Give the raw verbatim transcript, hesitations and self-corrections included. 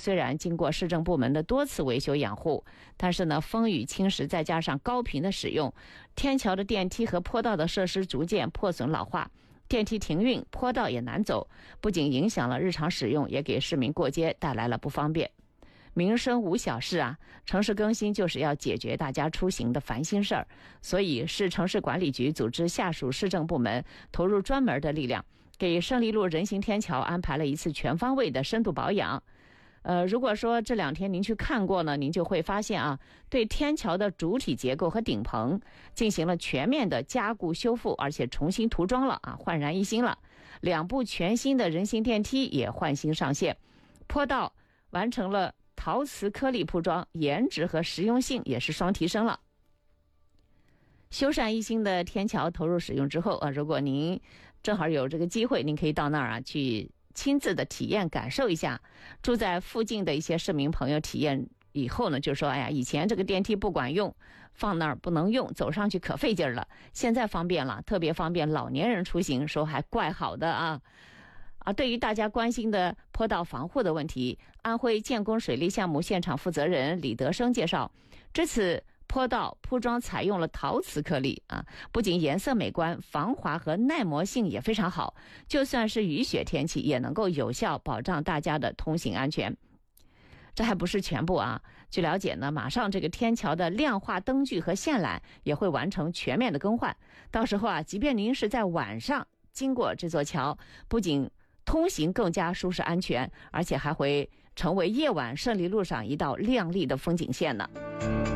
虽然经过市政部门的多次维修养护，但是呢，风雨侵蚀再加上高频的使用，天桥的电梯和坡道的设施逐渐破损老化，电梯停运，坡道也难走，不仅影响了日常使用，也给市民过街带来了不方便。民生无小事啊，城市更新就是要解决大家出行的烦心事儿，所以市城市管理局组织下属市政部门投入专门的力量，给胜利路人行天桥安排了一次全方位的深度保养。呃，如果说这两天您去看过呢，您就会发现啊，对天桥的主体结构和顶棚进行了全面的加固修复，而且重新涂装了啊，焕然一新了。两部全新的人行电梯也换新上线，坡道完成了陶瓷颗粒铺装，颜值和实用性也是双提升了。修缮一新的天桥投入使用之后啊，如果您正好有这个机会，您可以到那儿啊去亲自的体验感受一下。住在附近的一些市民朋友体验以后呢，就说哎呀，以前这个电梯不管用，放那儿不能用，走上去可费劲了，现在方便了，特别方便老年人出行，说还怪好的啊。啊，对于大家关心的坡道防护的问题，安徽建工水利项目现场负责人李德生介绍，这次坡道铺装采用了陶瓷颗粒啊，不仅颜色美观，防滑和耐磨性也非常好，就算是雨雪天气也能够有效保障大家的通行安全。这还不是全部啊，据了解呢，马上这个天桥的亮化灯具和线缆也会完成全面的更换，到时候啊，即便您是在晚上经过这座桥，不仅通行更加舒适安全，而且还会成为夜晚胜利路上一道亮丽的风景线呢。